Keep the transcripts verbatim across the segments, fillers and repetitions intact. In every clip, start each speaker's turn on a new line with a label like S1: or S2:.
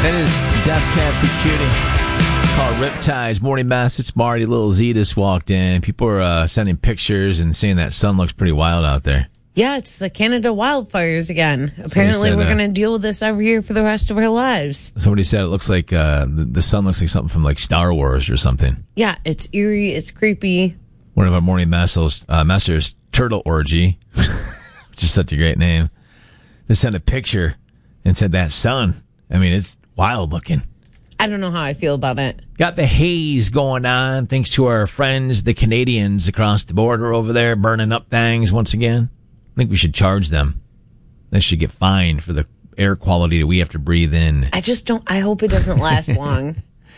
S1: That is Death Cab for Cutie. Called Riptides. Morning Mass. It's Marty. Little Z just walked in. People are uh, sending pictures and saying that sun looks pretty wild out there.
S2: Yeah, it's the Canada wildfires again. Apparently, said, we're uh, going to deal with this every year for the rest of our lives.
S1: Somebody said it looks like uh, the, the sun looks like something from like Star Wars or something.
S2: Yeah, it's eerie. It's creepy.
S1: One of our morning masters, uh, masters Turtle Orgy, which is such a great name, they sent a picture and said that sun. I mean, it's wild looking.
S2: I don't know how I feel about it.
S1: Got the haze going on thanks to our friends, the Canadians across the border over there, burning up things once again. I think we should charge them. They should get fined for the air quality that we have to breathe in.
S2: I just don't, I hope it doesn't last long.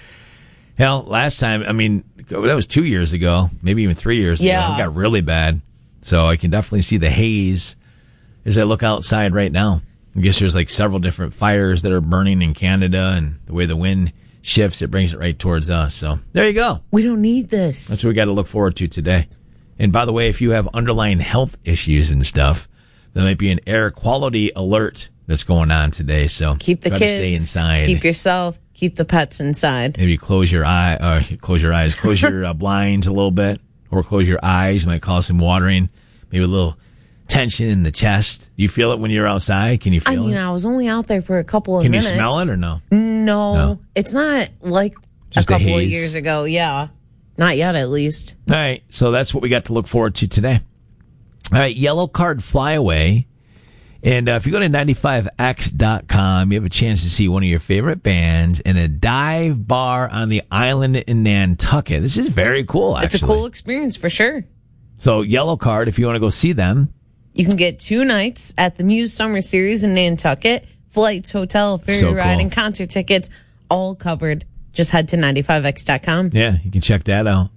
S1: Hell, last time, I mean, that was two years ago, maybe even three years
S2: yeah.
S1: ago. It got really bad. So I can definitely see the haze as I look outside right now. I guess there's like several different fires that are burning in Canada, and the way the wind shifts, it brings it right towards us. So there you go.
S2: We don't need this.
S1: That's what we got to look forward to today. And by the way, if you have underlying health issues and stuff, there might be an air quality alert that's going on today. So
S2: keep the
S1: try
S2: kids,
S1: to stay inside.
S2: Keep yourself, keep the pets inside.
S1: Maybe close your eye, uh, close your eyes, close your uh, blinds a little bit, or close your eyes. Might cause some watering. Maybe a little tension in the chest. Do you feel it when you're outside? Can you feel it?
S2: I mean,
S1: it?
S2: I was only out there for a couple of
S1: Can
S2: minutes.
S1: Can you smell it or no?
S2: no? No. It's not like
S1: Just
S2: a couple
S1: a
S2: of years ago. Yeah. Not yet, at least.
S1: All right. So that's what we got to look forward to today. All right. Yellow Card Flyaway. And uh, if you go to ninety-five X dot com, you have a chance to see one of your favorite bands in a dive bar on the island in Nantucket. This is very cool, actually.
S2: It's a cool experience for sure.
S1: So Yellow Card, if you want to go see them.
S2: You can get two nights at the Muse Summer Series in Nantucket. Flights, hotel, ferry
S1: so
S2: ride,
S1: cool.
S2: and concert tickets, all covered. Just head to ninety-five X dot com.
S1: Yeah, you can check that out.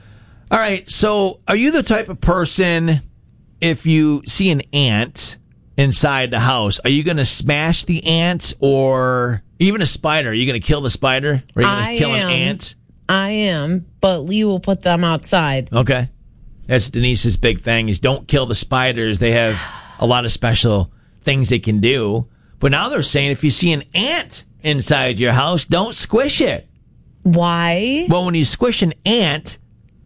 S1: All right, so are you the type of person, if you see an ant inside the house, are you going to smash the ant, or even a spider? Are you going to kill the spider? Or are you going to kill
S2: am,
S1: an ant?
S2: I am, but Lee will put them outside.
S1: Okay. That's Denise's big thing, is don't kill the spiders. They have a lot of special things they can do. But now they're saying if you see an ant inside your house, don't squish it.
S2: Why?
S1: Well, when you squish an ant,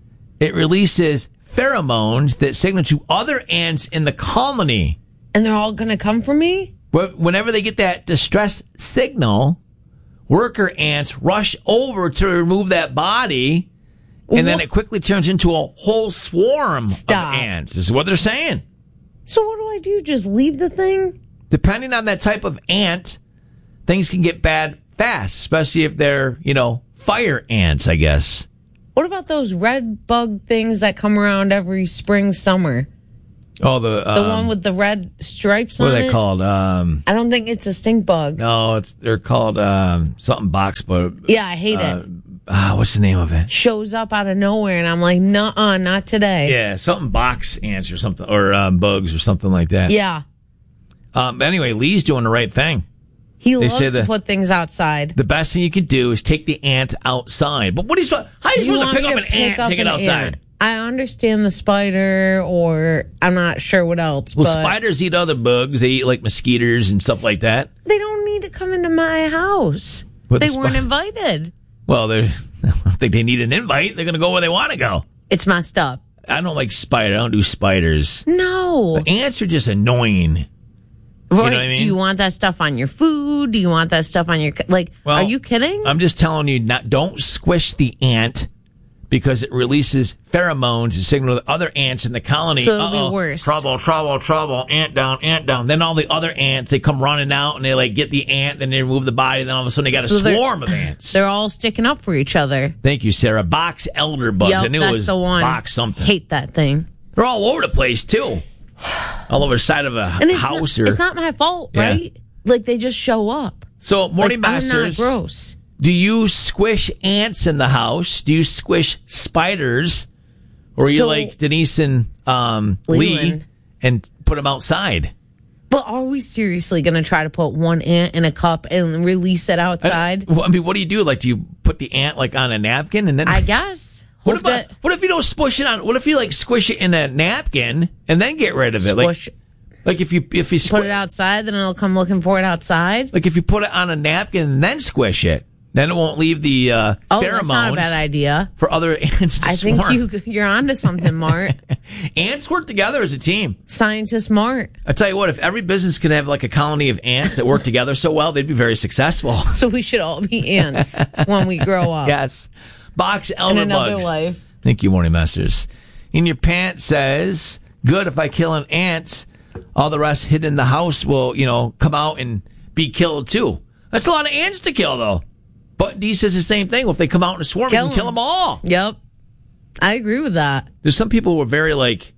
S1: it releases pheromones that signal to other ants in the colony.
S2: And they're all going to come for me?
S1: But whenever they get that distress signal, worker ants rush over to remove that body, and what? Then it quickly turns into a whole swarm
S2: Stop.
S1: of ants. This is what they're saying.
S2: So what do I do? Just leave the thing?
S1: Depending on that type of ant, things can get bad fast, especially if they're, you know, fire ants, I guess.
S2: What about those red bug things that come around every spring, summer?
S1: Oh, the um,
S2: the one with the red stripes on it?
S1: What are they called? Um,
S2: I don't think it's a stink bug.
S1: No, it's they're called um, something box, but
S2: yeah, I hate
S1: uh,
S2: it.
S1: Ah, what's the name of it?
S2: Shows up out of nowhere, and I'm like, nuh-uh, not today.
S1: Yeah, something box ants or something, or um, bugs or something like that.
S2: Yeah.
S1: Um, but anyway, Lee's doing the right thing.
S2: He
S1: They
S2: loves
S1: say
S2: to
S1: the-
S2: put things outside.
S1: The best thing you can do is take the ant outside. But what are you supposed? How are you,
S2: You
S1: supposed to
S2: want
S1: pick
S2: me
S1: up
S2: to
S1: an
S2: pick
S1: ant,
S2: up
S1: and take it
S2: an
S1: outside?
S2: ant. I understand the spider, or I'm not sure what else.
S1: Well,
S2: but
S1: spiders eat other bugs. They eat like mosquitoes and stuff like that.
S2: they don't need to come into my house.
S1: But
S2: they
S1: the spi-
S2: weren't invited.
S1: Well, they're, I don't think they need an invite. They're going to go where they want to go.
S2: It's messed up.
S1: I don't like spider. I don't do spiders.
S2: No.
S1: But ants are just annoying. You know
S2: Right.
S1: what I mean?
S2: Do you want that stuff on your food? Do you want that stuff on your like?
S1: Well,
S2: are you kidding?
S1: I'm just telling you, not don't squish the ant because it releases pheromones and signal to the other ants in the colony.
S2: So it'll
S1: Uh-oh,
S2: be worse.
S1: Trouble, trouble, trouble. Ant down, ant down. Then all the other ants, they come running out and they like get the ant, then they remove the body. Then all of a sudden they got a
S2: So they're-
S1: swarm of ants.
S2: They're all sticking up for each other.
S1: Thank you, Sarah. Box elder bugs.
S2: Yep,
S1: I knew
S2: that's
S1: it was
S2: the one.
S1: box something.
S2: Hate that thing.
S1: They're all over the place too. All over the side of a
S2: And it's
S1: house
S2: not,
S1: or
S2: it's not my fault,
S1: Yeah.
S2: right? Like they just show up.
S1: so. Morning
S2: like, I'm not
S1: Masters.
S2: gross.
S1: Do you squish ants in the house? Do you squish spiders? Or are you
S2: So-
S1: like Denise and um, Lee
S2: Leland.
S1: and put them outside?
S2: But are we seriously going to try to put one ant in a cup and release it outside?
S1: I, I mean, what do you do? Like, do you put the ant like on a napkin and then?
S2: I guess.
S1: What
S2: Hope
S1: about?
S2: that-
S1: What if you don't squish it on? What if you like squish it in a napkin and then get rid of it?
S2: Squish.
S1: Like, Like if you if you squ-
S2: put it outside, then it'll come looking for it outside.
S1: Like if you put it on a napkin and then squish it, then it won't leave the uh,
S2: oh,
S1: pheromones.
S2: That's not a bad idea
S1: For other ants to
S2: I
S1: swarm.
S2: think you you're onto something, Mart.
S1: Ants work together as a team.
S2: Scientist Mart.
S1: I tell you what, if every business could have like a colony of ants that work together so well, they'd be very successful.
S2: So we should all be ants when we grow up.
S1: Yes. Box elder
S2: In another
S1: bugs.
S2: life.
S1: Thank you, Morning Masters. In your pants says, good, if I kill an ant, all the rest hidden in the house will, you know, come out and be killed too. That's a lot of ants to kill, though. But D says the same thing. If they come out in a swarm,
S2: Kill
S1: you can kill them all.
S2: Yep. I agree with that.
S1: There's some people who are very like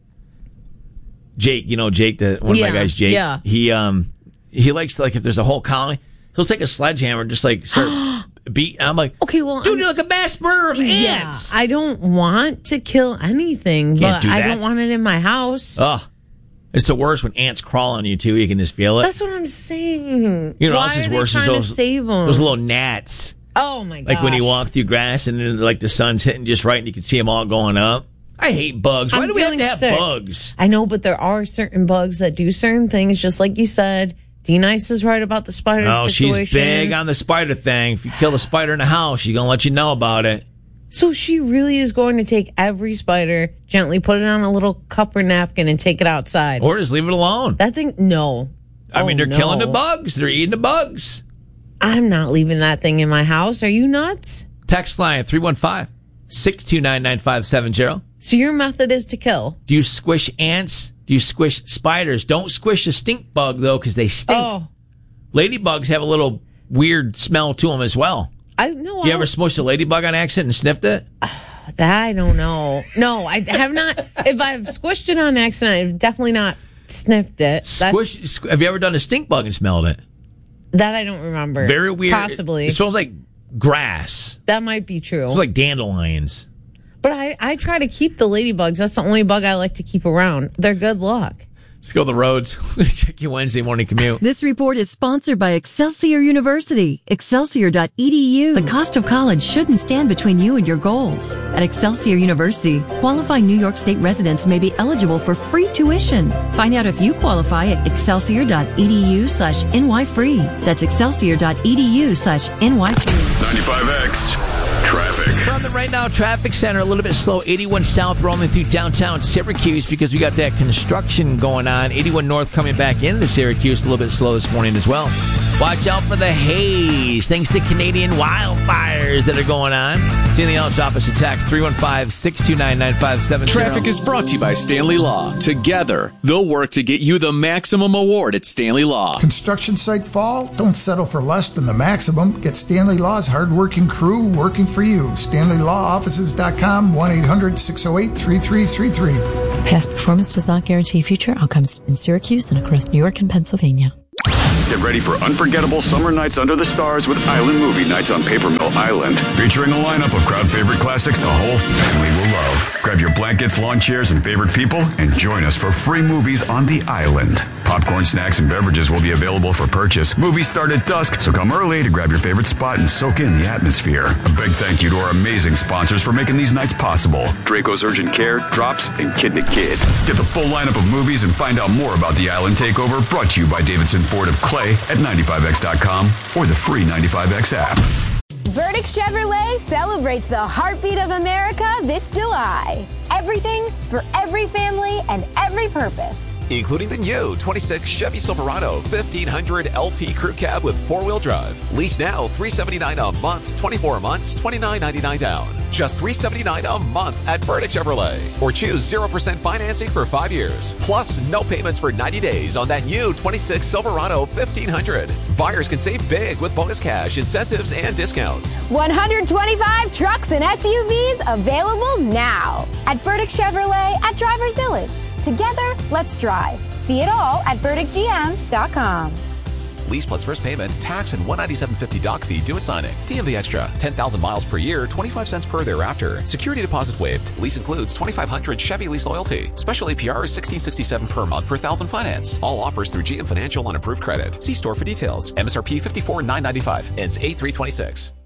S1: Jake, you know, Jake, the one of
S2: Yeah,
S1: my guys, Jake.
S2: yeah.
S1: He um he likes to, like, if there's a whole colony, he'll take a sledgehammer and just like start beat. I'm like,
S2: Okay, well,
S1: dude,
S2: I'm-
S1: you're like a mass murderer of
S2: Yeah,
S1: ants.
S2: I don't want to kill anything,
S1: Can't
S2: but
S1: do
S2: I
S1: that.
S2: don't want it in my house.
S1: Oh, it's the worst when ants crawl on you too. You can just feel it.
S2: That's what I'm saying.
S1: You know,
S2: Why
S1: else is
S2: are they
S1: worse is
S2: trying
S1: those
S2: to save them?
S1: those little gnats.
S2: Oh my god!
S1: Like when you walk through grass and then like the sun's hitting just right and you can see them all going up. I hate bugs. Why
S2: I'm
S1: do we have
S2: feeling
S1: to have
S2: sick.
S1: bugs?
S2: I know, but there are certain bugs that do certain things, just like you said. D-Nice is right about the spider
S1: No,
S2: situation.
S1: she's big on the spider thing. If you kill a spider in a house, she's gonna let you know about it.
S2: So she really is going to take every spider, gently put it on a little cup or napkin, and take it outside.
S1: Or just leave it alone.
S2: That thing, no.
S1: I mean,
S2: Oh,
S1: they're
S2: no.
S1: killing the bugs. They're eating the bugs.
S2: I'm not leaving that thing in my house. Are you nuts?
S1: Text line three one five, six two nine, nine five seven zero.
S2: So your method is to kill.
S1: Do you squish ants? Do you squish spiders? Don't squish a stink bug, though, because they stink.
S2: Oh,
S1: Ladybugs have a little weird smell to them as well.
S2: I know.
S1: You ever smushed a ladybug on accident and sniffed it?
S2: That I don't know. No, I have not. If I've squished it on accident, I've definitely not sniffed it. That's,
S1: Squish. squ- Have you ever done a stink bug and smelled it?
S2: that I don't remember.
S1: Very weird.
S2: Possibly.
S1: It, it smells like grass.
S2: That might be true.
S1: It smells like dandelions.
S2: But I, I try to keep the ladybugs. That's the only bug I like to keep around. They're good luck.
S1: Let's go the roads. Check your Wednesday morning commute.
S3: This report is sponsored by Excelsior University. Excelsior dot e d u. The cost of college shouldn't stand between you and your goals. At Excelsior University, qualifying New York State residents may be eligible for free tuition. Find out if you qualify at excelsior dot e d u slash n y free. That's excelsior dot e d u slash n y free.
S4: ninety-five X traffic.
S1: From the Right Now Traffic Center, a little bit slow. eighty-one South rolling through downtown Syracuse because we got that construction going on. eighty-one North coming back into Syracuse, a little bit slow this morning as well. Watch out for the haze, thanks to Canadian wildfires that are going on. See anything else, drop us a text, three one five, six two nine, nine five seven zero.
S5: Traffic is brought to you by Stanley Law. Together, they'll work to get you the maximum award at Stanley Law.
S6: Construction site fall? Don't settle for less than the maximum. Get Stanley Law's hardworking crew working for you. Stanley Law Offices dot com, one eight hundred, six oh eight, three three three three.
S7: Past performance does not guarantee future outcomes in Syracuse and across New York and Pennsylvania.
S4: Get ready for unforgettable summer nights under the stars with Island Movie Nights on Paper Mill Island. Featuring a lineup of crowd favorite classics the whole family will love. Grab your blankets, lawn chairs, and favorite people and join us for free movies on the island. Popcorn, snacks, and beverages will be available for purchase. Movies start at dusk, so come early to grab your favorite spot and soak in the atmosphere. A big thank you to our amazing sponsors for making these nights possible. Draco's Urgent Care, Drops, and Kid to Kid. Get the full lineup of movies and find out more about the Island Takeover, brought to you by Davidson Ford of Clay at ninety-five X dot com or the free ninety-five X app.
S8: Verdict Chevrolet celebrates the heartbeat of America this July. Everything for every family and every purpose.
S9: Including the new twenty-six Chevy Silverado fifteen hundred L T Crew Cab with four-wheel drive. Lease now, three hundred seventy-nine dollars a month, twenty-four months, twenty-nine ninety-nine down. Just three hundred seventy-nine dollars a month at Verdict Chevrolet. Or choose zero percent financing for five years. Plus, no payments for ninety days on that new twenty-six Silverado fifteen hundred. Buyers can save big with bonus cash, incentives, and discounts.
S8: one hundred twenty-five trucks and S U Vs available now at Verdict Chevrolet at Drivers Village. Together, let's drive. See it all at verdict g m dot com.
S9: Lease plus first payments, tax, and one hundred ninety-seven dollars and fifty cents doc fee due at signing. D M V Extra. ten thousand miles per year, twenty-five cents per thereafter. Security deposit waived. Lease includes twenty-five hundred Chevy Lease Loyalty. Special A P R is sixteen sixty-seven per month per thousand finance. All offers through G M Financial on approved credit. See store for details. M S R P fifty-four thousand nine hundred ninety-five. Ends eight three twenty-six.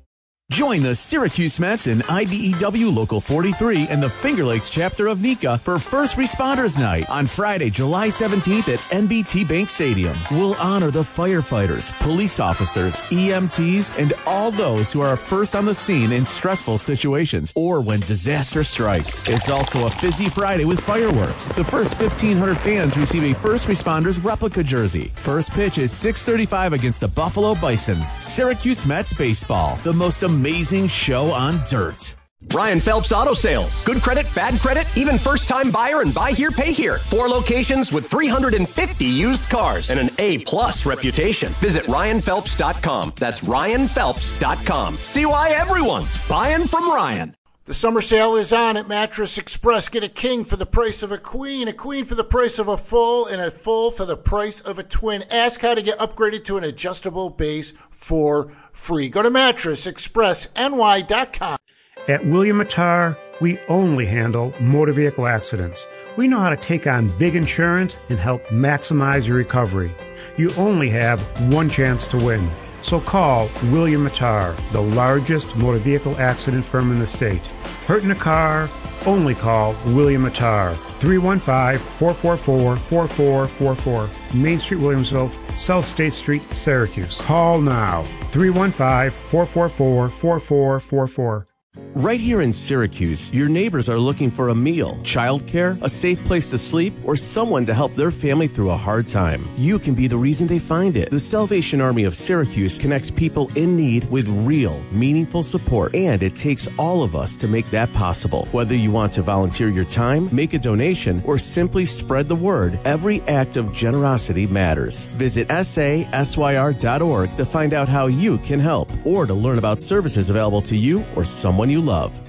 S5: Join the Syracuse Mets and I B E W Local forty-three and the Finger Lakes chapter of NECA for First Responders Night on Friday, July seventeenth at N B T Bank Stadium. We'll honor the firefighters, police officers, E M Ts, and all those who are first on the scene in stressful situations or when disaster strikes. It's also a Fizzy Friday with fireworks. The first fifteen hundred fans receive a First Responders replica jersey. First pitch is six thirty-five against the Buffalo Bisons. Syracuse Mets Baseball, the most amazing show on dirt.
S10: Ryan Phelps Auto Sales. Good credit, bad credit, even first-time buyer and buy here, pay here. Four locations with three hundred fifty used cars and an A-plus reputation. Visit Ryan Phelps dot com. That's Ryan Phelps dot com. See why everyone's buying from Ryan.
S11: The summer sale is on at Mattress Express. Get a king for the price of a queen, a queen for the price of a full, and a full for the price of a twin. Ask how to get upgraded to an adjustable base for free. Go to mattress express N Y dot com.
S12: At William Mattar, we only handle motor vehicle accidents. We know how to take on big insurance and help maximize your recovery. You only have one chance to win. So call William Mattar, the largest motor vehicle accident firm in the state. Hurt in a car? Only call William Mattar. three one five, four four four, four four four four. Main Street, Williamsville, South State Street, Syracuse. Call now. three one five, four four four, four four four four.
S5: Right here in Syracuse, your neighbors are looking for a meal, childcare, a safe place to sleep, or someone to help their family through a hard time. You can be the reason they find it. The Salvation Army of Syracuse connects people in need with real, meaningful support, and it takes all of us to make that possible. Whether you want to volunteer your time, make a donation, or simply spread the word, every act of generosity matters. Visit S A S Y R dot org to find out how you can help, or to learn about services available to you or someone you love.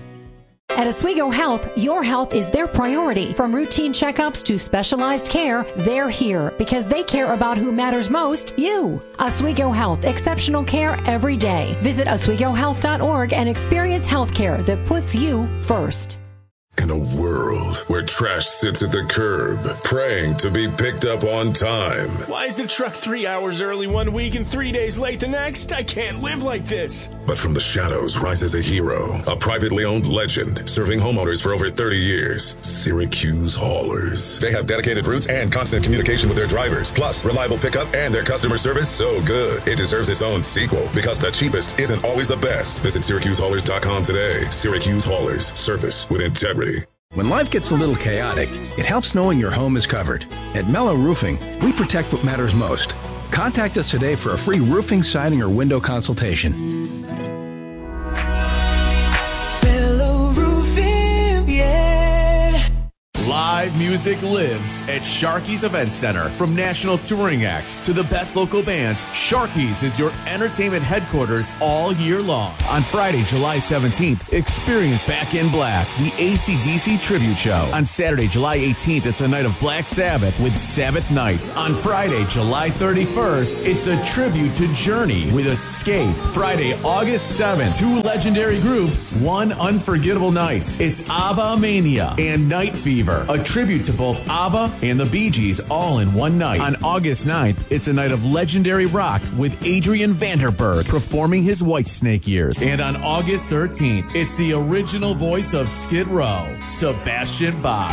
S13: At Oswego Health, your health is their priority. From routine checkups to specialized care, they're here because they care about who matters most, you. Oswego Health, exceptional care every day. Visit Oswego Health dot org and experience health care that puts you first.
S14: In a world where trash sits at the curb, praying to be picked up on time.
S15: Why is the truck three hours early one week and three days late the next? I can't live like this.
S14: But from the shadows rises a hero, a privately owned legend, serving homeowners for over thirty years. Syracuse Haulers. They have dedicated routes and constant communication with their drivers, plus reliable pickup, and their customer service so good it deserves its own sequel, because the cheapest isn't always the best. Visit Syracuse Haulers dot com today. Syracuse Haulers. Service with integrity.
S16: When life gets a little chaotic, it helps knowing your home is covered. At Mellow Roofing, we protect what matters most. Contact us today for a free roofing, siding, or window consultation.
S17: Mellow Roofing, yeah.
S5: Live music lives at Sharky's Event Center. From national touring acts to the best local bands, Sharky's is your entertainment headquarters all year long. On Friday, July seventeenth, experience Back in Black, the A C D C tribute show. On Saturday, July eighteenth, it's a night of Black Sabbath with Sabbath Night. On Friday, July thirty-first, it's a tribute to Journey with Escape. Friday, August seventh, two legendary groups, one unforgettable night. It's ABBA Mania and Night Fever, a tribute to both ABBA and the Bee Gees all in one night. On August ninth, it's a night of legendary rock with Adrian Vanderberg performing his Whitesnake years. And on August thirteenth, it's the original voice of Skid Row, Sebastian Bach.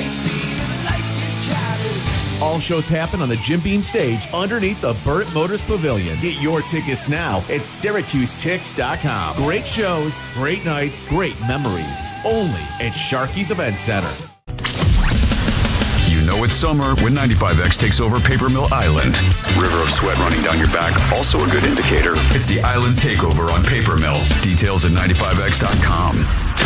S5: All shows happen on the Jim Beam stage underneath the Burt Motors Pavilion. Get your tickets now at Syracuse Tix dot com. Great shows, great nights, great memories. Only at Sharky's Event Center.
S4: You know it's summer when ninety-five X takes over Paper Mill Island. River of sweat running down your back, also a good indicator. It's the Island Takeover on Paper Mill. Details at ninety-five X dot com.